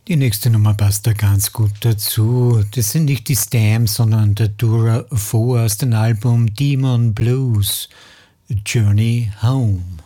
Die nächste Nummer passt da ganz gut dazu. Das sind nicht die Stamps, sondern der Dura 4 aus dem Album Demon Blues, Journey Home.